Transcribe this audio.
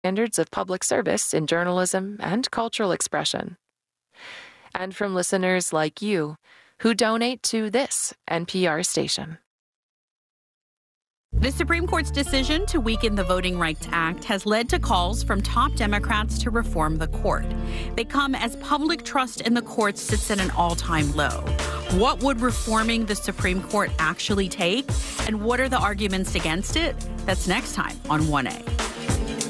standards of public service in journalism and cultural expression. And from listeners like you who donate to this NPR station. The Supreme Court's decision to weaken the Voting Rights Act has led to calls from top Democrats to reform the court. They come as public trust in the courts sits at an all-time low. What would reforming the Supreme Court actually take? And what are the arguments against it? That's next time on 1A.